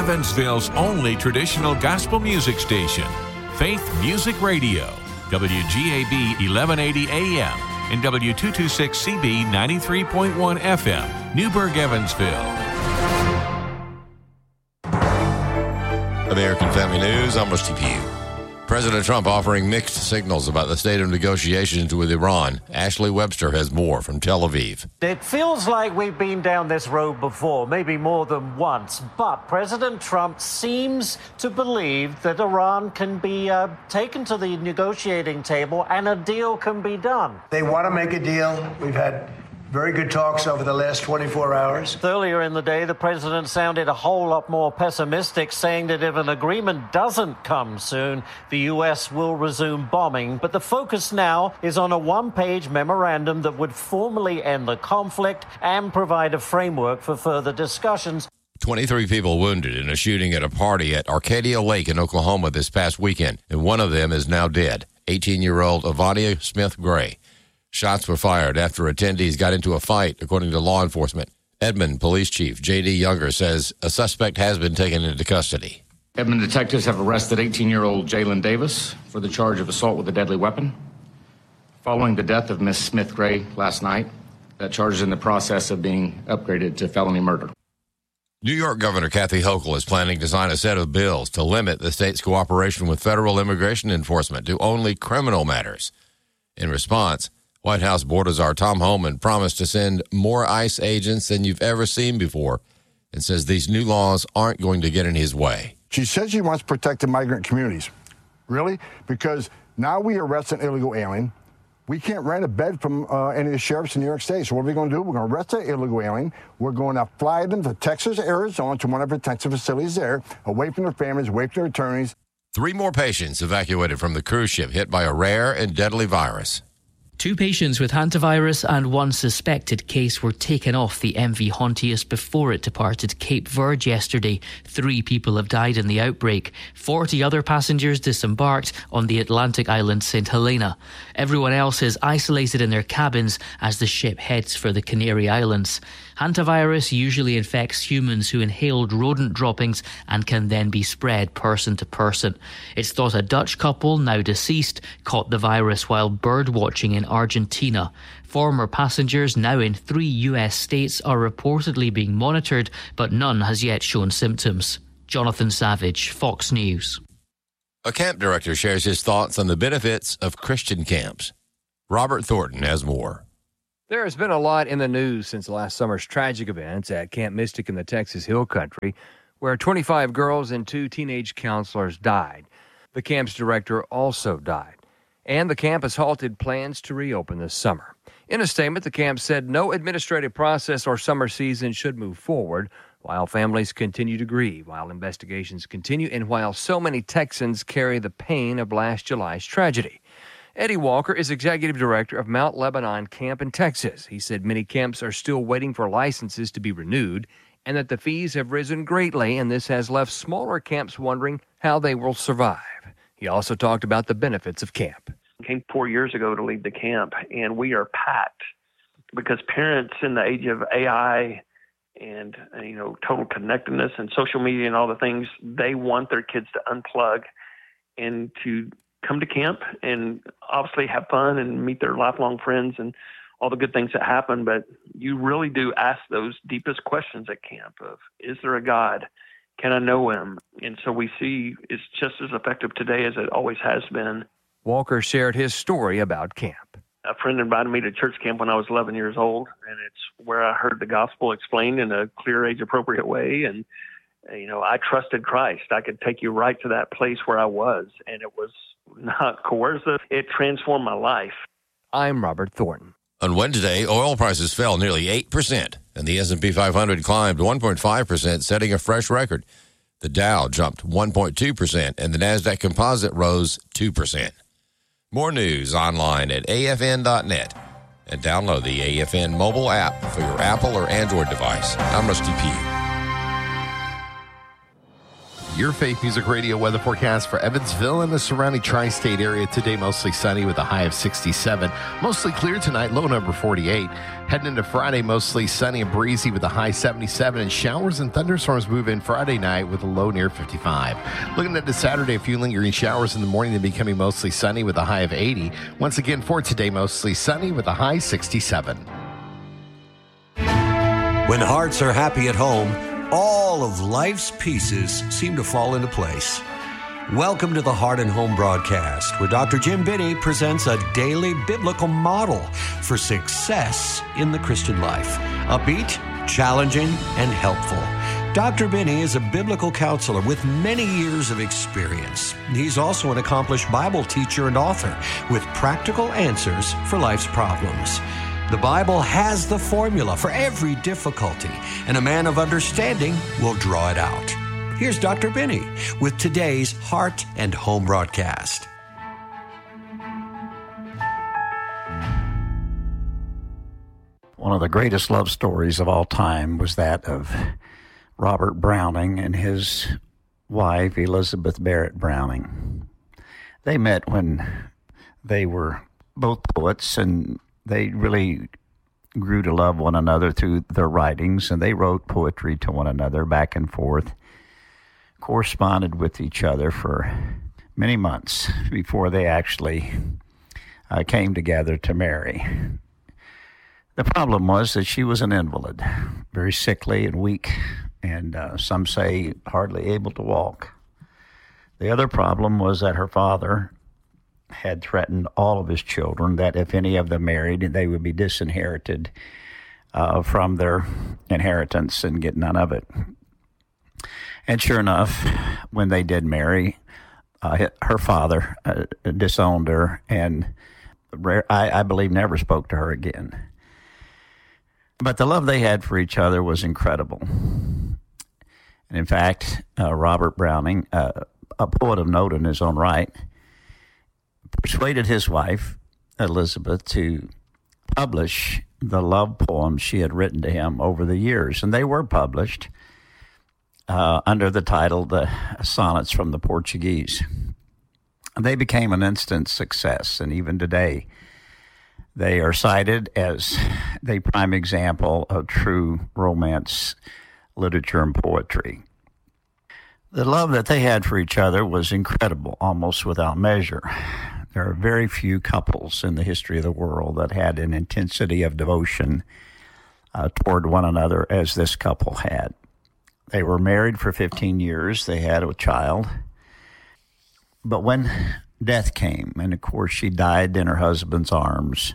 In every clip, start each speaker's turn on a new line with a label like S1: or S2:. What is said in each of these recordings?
S1: Evansville's only traditional gospel music station, Faith Music Radio, WGAB 1180 AM and W226CB 93.1 FM, Newburgh, Evansville.
S2: American Family News, I'm Rusty Pugh. President Trump offering mixed signals about the state of negotiations with Iran. Ashley Webster has more from Tel Aviv.
S3: It feels like we've been down this road before, maybe more than once, but President Trump seems to believe that Iran can be taken to the negotiating table and a deal can be done.
S4: They want to make a deal. We've had very good talks over the last 24 hours.
S3: Earlier in the day, the president sounded a whole lot more pessimistic, saying that if an agreement doesn't come soon, the U.S. will resume bombing. But the focus now is on a one-page memorandum that would formally end the conflict and provide a framework for further discussions.
S2: 23 people wounded in a shooting at a party at Arcadia Lake in Oklahoma this past weekend, and one of them is now dead, 18-year-old Avania Smith Gray. Shots were fired after attendees got into a fight, according to law enforcement. Edmond Police Chief J.D. Younger says a suspect has been taken into custody.
S5: Edmond detectives have arrested 18-year-old Jalen Davis for the charge of assault with a deadly weapon. Following the death of Miss Smith Gray last night, that charge is in the process of being upgraded to felony murder.
S2: New York Governor Kathy Hochul is planning to sign a set of bills to limit the state's cooperation with federal immigration enforcement to only criminal matters. In response, White House Board Czar Tom Homan promised to send more ICE agents than you've ever seen before and says these new laws aren't going to get in his way.
S6: She says she wants to protect the migrant communities. Really? Because now we arrest an illegal alien. We can't rent a bed from any of the sheriffs in New York State. So what are we going to do? We're going to arrest that illegal alien. We're going to fly them to Texas, Arizona, to one of our detention facilities there, away from their families, away from their attorneys. 3 more patients evacuated from the cruise ship hit by a rare and deadly virus.
S7: 2 patients with hantavirus and 1 suspected case were taken off the MV Hontius before it departed Cape Verde yesterday. 3 people have died in the outbreak. 40 other passengers disembarked on the Atlantic island St. Helena. Everyone else is isolated in their cabins as the ship heads for the Canary Islands. Hantavirus usually infects humans who inhaled rodent droppings and can then be spread person to person. It's thought a Dutch couple, now deceased, caught the virus while bird watching in Argentina. Former passengers, now in 3 US states, are reportedly being monitored, but none has yet shown symptoms. Jonathan Savage, Fox News.
S2: A camp director shares his thoughts on the benefits of Christian camps. Robert Thornton has more.
S8: There has been a lot in the news since last summer's tragic events at Camp Mystic in the Texas Hill Country, where 25 girls and 2 teenage counselors died. The camp's director also died, and the camp has halted plans to reopen this summer. In a statement, the camp said no administrative process or summer season should move forward while families continue to grieve, while investigations continue, and while so many Texans carry the pain of last July's tragedy. Eddie Walker is executive director of Mount Lebanon Camp in Texas. He said many camps are still waiting for licenses to be renewed and that the fees have risen greatly, and this has left smaller camps wondering how they will survive. He also talked about the benefits of camp.
S9: I came 4 years ago to lead the camp, and we are packed because parents in the age of AI and total connectedness and social media and all the things, they want their kids to unplug and to come to camp and obviously have fun and meet their lifelong friends and all the good things that happen. But you really do ask those deepest questions at camp of, is there a God? Can I know him? And so we see it's just as effective today as it always has been.
S8: Walker shared his story about camp.
S9: A friend invited me to church camp when I was 11 years old, and it's where I heard the gospel explained in a clear, age-appropriate way. And, I trusted Christ. I could take you right to that place where I was, and it was not coercive. It transformed my life.
S8: I'm Robert Thornton.
S2: On Wednesday, oil prices fell nearly 8%, and the S&P 500 climbed 1.5%, setting a fresh record. The Dow jumped 1.2%, and the NASDAQ Composite rose 2%. More news online at afn.net, and download the AFN mobile app for your Apple or Android device. I'm Rusty Pugh.
S10: Your Faith Music Radio weather forecast for Evansville and the surrounding tri-state area. Today, mostly sunny with a high of 67. Mostly clear tonight, low number 48. Heading into Friday, mostly sunny and breezy with a high 77. And showers and thunderstorms move in Friday night with a low near 55. Looking at the Saturday, a few lingering showers in the morning, then becoming mostly sunny with a high of 80. Once again, for today, mostly sunny with a high 67.
S11: When hearts are happy at home, all of life's pieces seem to fall into place. Welcome to the Heart and Home broadcast, where Dr. Jim Binney presents a daily biblical model for success in the Christian life. Upbeat, challenging, and helpful. Dr. Binney is a biblical counselor with many years of experience. He's also an accomplished Bible teacher and author with practical answers for life's problems. The Bible has the formula for every difficulty, and a man of understanding will draw it out. Here's Dr. Binney with today's Heart and Home broadcast.
S12: One of the greatest love stories of all time was that of Robert Browning and his wife, Elizabeth Barrett Browning. They met when they were both poets, and they really grew to love one another through their writings, and they wrote poetry to one another back and forth, corresponded with each other for many months before they actually came together to marry. The problem was that she was an invalid, very sickly and weak, and some say hardly able to walk. The other problem was that her father had threatened all of his children that if any of them married, they would be disinherited from their inheritance and get none of it. And sure enough, when they did marry, her father disowned her and I believe never spoke to her again. But the love they had for each other was incredible. And in fact, Robert Browning, a poet of note in his own right, persuaded his wife, Elizabeth, to publish the love poems she had written to him over the years. And they were published under the title, The Sonnets from the Portuguese. They became an instant success, and even today, they are cited as the prime example of true romance literature and poetry. The love that they had for each other was incredible, almost without measure. There are very few couples in the history of the world that had an intensity of devotion toward one another as this couple had. They were married for 15 years. They had a child. But when death came, and of course she died in her husband's arms,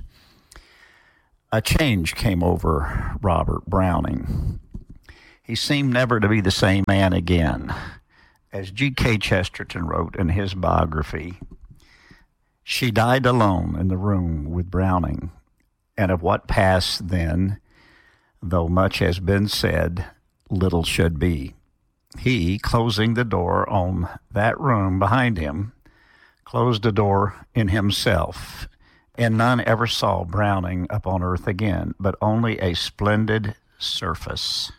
S12: a change came over Robert Browning. He seemed never to be the same man again. As G.K. Chesterton wrote in his biography, she died alone in the room with Browning, and of what passed then, though much has been said, little should be. He, closing the door on that room behind him, closed the door in himself, and none ever saw Browning upon earth again, but only a splendid surface.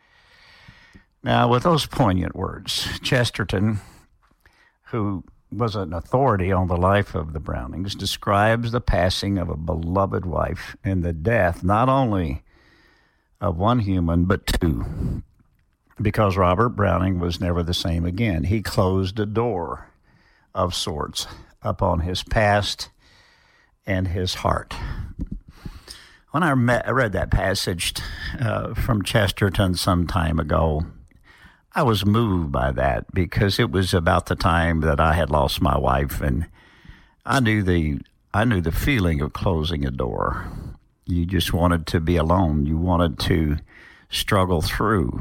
S12: Now, with those poignant words, Chesterton, who was an authority on the life of the Brownings, describes the passing of a beloved wife and the death not only of one human, but two, because Robert Browning was never the same again. He closed a door of sorts upon his past and his heart. When I read that passage from Chesterton some time ago, I was moved by that because it was about the time that I had lost my wife, and I knew the feeling of closing a door. You just wanted to be alone. You wanted to struggle through.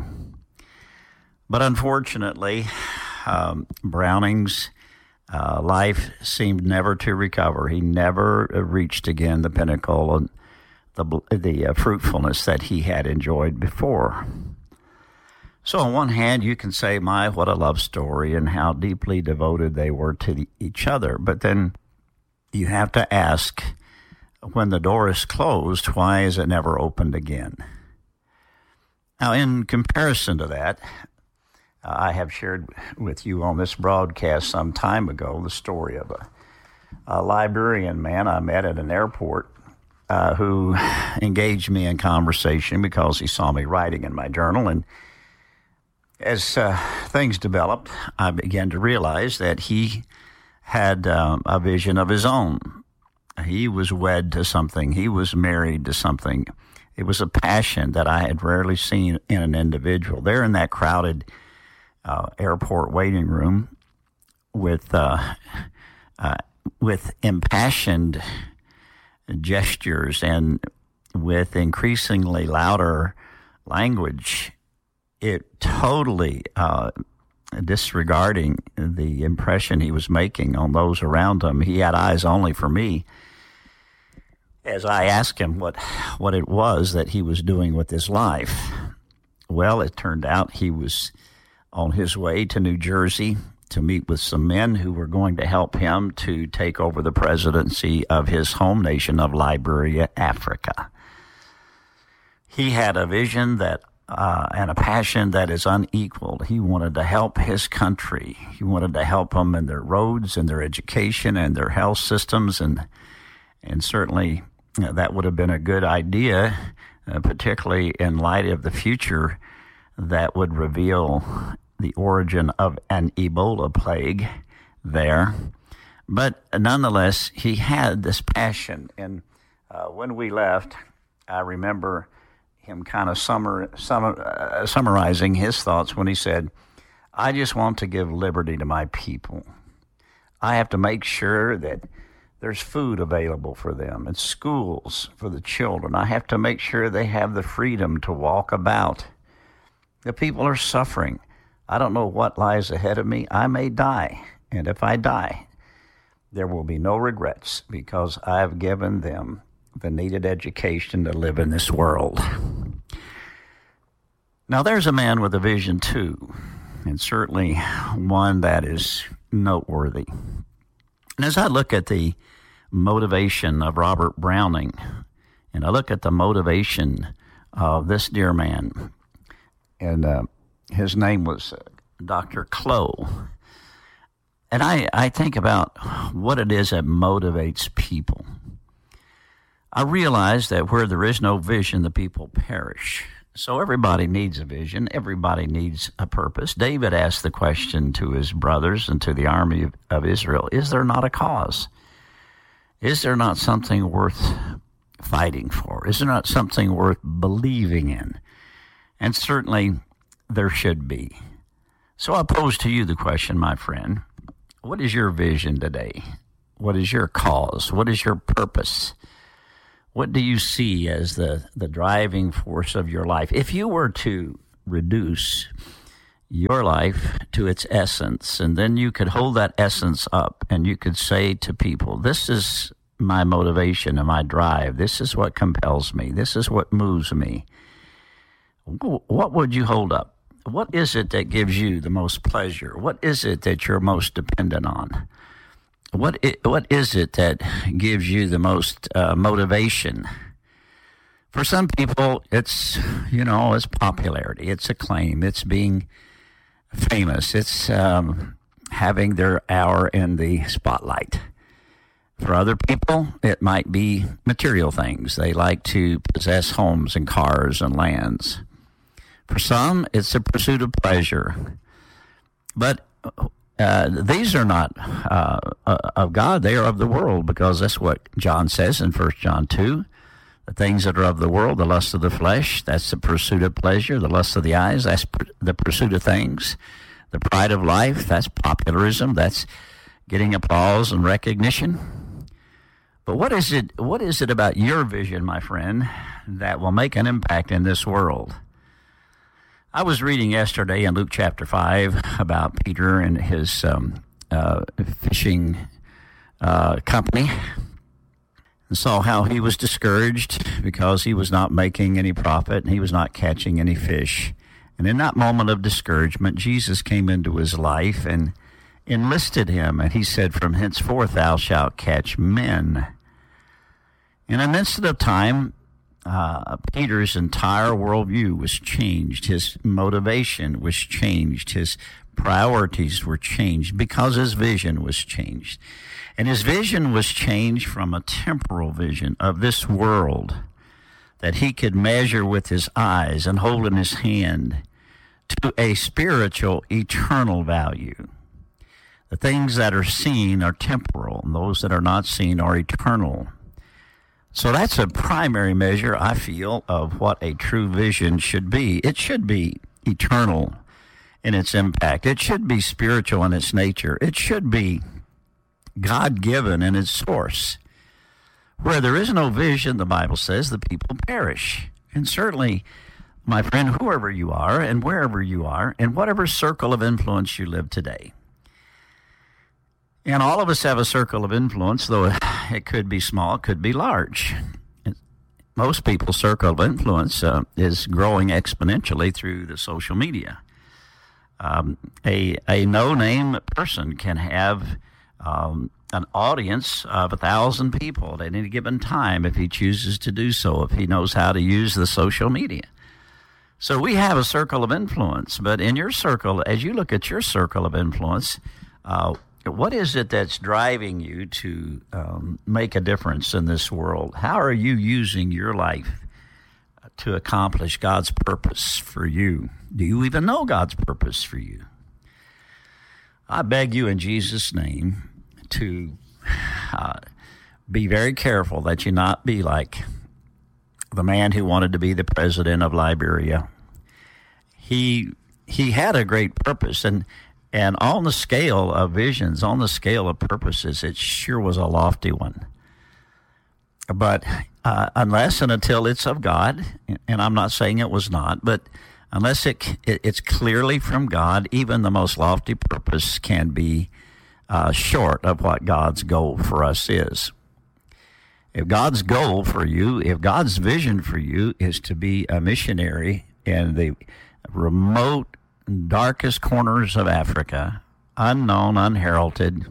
S12: But unfortunately, Browning's life seemed never to recover. He never reached again the pinnacle and the fruitfulness that he had enjoyed before. So on one hand, you can say, my, what a love story, and how deeply devoted they were to each other. But then you have to ask, when the door is closed, why is it never opened again? Now, in comparison to that, I have shared with you on this broadcast some time ago the story of a Liberian man I met at an airport who engaged me in conversation because he saw me writing in my journal. And as things developed, I began to realize that he had a vision of his own. He was wed to something. He was married to something. It was a passion that I had rarely seen in an individual. There in that crowded airport waiting room with impassioned gestures and with increasingly louder language, it totally disregarding the impression he was making on those around him. He had eyes only for me. As I asked him what it was that he was doing with his life, well, it turned out he was on his way to New Jersey to meet with some men who were going to help him to take over the presidency of his home nation of Liberia, Africa. He had a vision that and a passion that is unequaled. He wanted to help his country. He wanted to help them in their roads and their education and their health systems, and certainly that would have been a good idea, particularly in light of the future that would reveal the origin of an Ebola plague there. But nonetheless, he had this passion. And when we left, I remember him kind of summarizing his thoughts when he said, I just want to give liberty to my people. I have to make sure that there's food available for them and schools for the children. I have to make sure they have the freedom to walk about. The people are suffering. I don't know what lies ahead of me. I may die. And if I die, there will be no regrets because I have given them the needed education to live in this world. Now, there's a man with a vision, too, and certainly one that is noteworthy. And as I look at the motivation of Robert Browning, and I look at the motivation of this dear man, and his name was Dr. Clow, and I think about what it is that motivates people. I realize that where there is no vision, the people perish. So everybody needs a vision. Everybody needs a purpose. David asked the question to his brothers and to the army of Israel, is there not a cause? Is there not something worth fighting for? Is there not something worth believing in? And certainly there should be. So I pose to you the question, my friend, what is your vision today? What is your cause? What is your purpose? What do you see as the driving force of your life? If you were to reduce your life to its essence, and then you could hold that essence up and you could say to people, this is my motivation and my drive. This is what compels me. This is what moves me. What would you hold up? What is it that gives you the most pleasure? What is it that you're most dependent on? What is it that gives you the most motivation? For some people, it's popularity, it's acclaim, it's being famous, it's having their hour in the spotlight. For other people, it might be material things. They like to possess homes and cars and lands. For some, it's a pursuit of pleasure. But these are not of God. They are of the world, because that's what John says in 1 John 2. The things that are of the world, the lust of the flesh, that's the pursuit of pleasure. The lust of the eyes, that's the pursuit of things. The pride of life, that's popularism. That's getting applause and recognition. But what is it about your vision, my friend, that will make an impact in this world? I was reading yesterday in Luke chapter 5 about Peter and his fishing company, and saw how he was discouraged because he was not making any profit and he was not catching any fish. And in that moment of discouragement, Jesus came into his life and enlisted him, and he said, from henceforth thou shalt catch men. In an instant of time, Peter's entire worldview was changed. His motivation was changed. His priorities were changed because his vision was changed. And his vision was changed from a temporal vision of this world that he could measure with his eyes and hold in his hand to a spiritual, eternal value. The things that are seen are temporal, and those that are not seen are eternal. So that's a primary measure, I feel, of what a true vision should be. It should be eternal in its impact. It should be spiritual in its nature. It should be God-given in its source. Where there is no vision, the Bible says, the people perish. And certainly, my friend, whoever you are and wherever you are, in whatever circle of influence you live today, and all of us have a circle of influence, though it could be small, it could be large. Most people's circle of influence is growing exponentially through the social media. A no-name person can have an audience of 1,000 people at any given time if he chooses to do so, if he knows how to use the social media. So we have a circle of influence, but in your circle, as you look at your circle of influence, what is it that's driving you to make a difference in this world? How are you using your life to accomplish God's purpose for you? Do you even know God's purpose for you? I beg you in Jesus' name to be very careful that you not be like the man who wanted to be the president of Liberia. He had a great purpose, and on the scale of visions, on the scale of purposes, it sure was a lofty one. But unless and until it's of God, and I'm not saying it was not, but unless it's clearly from God, even the most lofty purpose can be short of what God's goal for us is. If God's goal for you, if God's vision for you is to be a missionary in the remote, darkest corners of Africa, unknown, unheralded,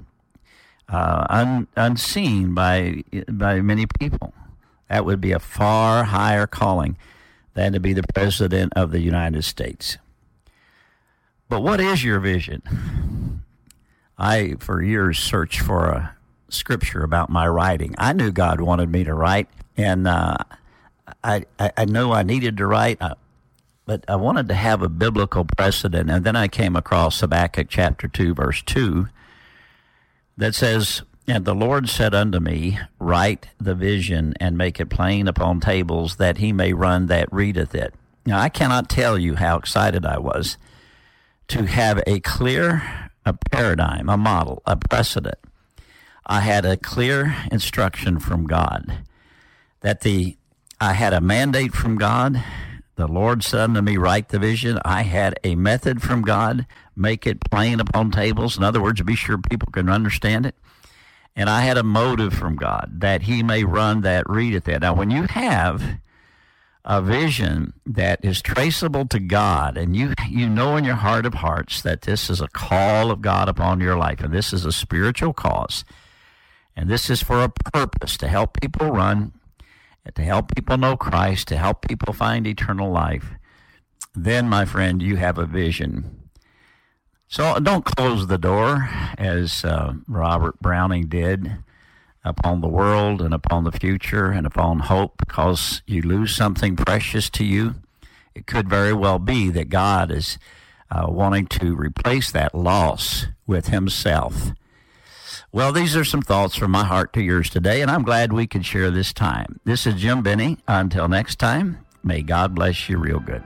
S12: unseen by many people, that would be a far higher calling than to be the president of the United States. But what is your vision? I, for years, searched for a scripture about my writing. I knew God wanted me to write, and I knew I needed to write, but I wanted to have a biblical precedent. And then I came across Habakkuk chapter 2, verse 2, that says, "And the Lord said unto me, Write the vision and make it plain upon tables, that he may run that readeth it." Now, I cannot tell you how excited I was to have a clear paradigm, a model, a precedent. I had a clear instruction from God that I had a mandate from God. The Lord said unto me, Write the vision. I had a method from God, make it plain upon tables. In other words, be sure people can understand it. And I had a motive from God, that he may run that readeth it. Now, when you have a vision that is traceable to God, and you know in your heart of hearts that this is a call of God upon your life, and this is a spiritual cause, and this is for a purpose, to help people run, to help people know Christ, to help people find eternal life, then, my friend, you have a vision. So don't close the door, as Robert Browning did, upon the world and upon the future and upon hope, because you lose something precious to you. It could very well be that God is wanting to replace that loss with himself. Well, these are some thoughts from my heart to yours today, and I'm glad we could share this time. This is Jim Benny. Until next time, may God bless you real good.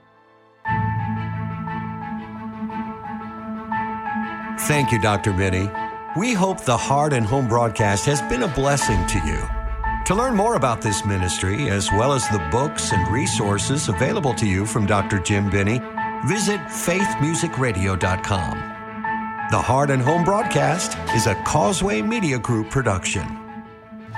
S11: Thank you, Dr. Benny. We hope the Heart and Home broadcast has been a blessing to you. To learn more about this ministry, as well as the books and resources available to you from Dr. Jim Benny, visit faithmusicradio.com. The Heart and Home broadcast is a Causeway Media Group production.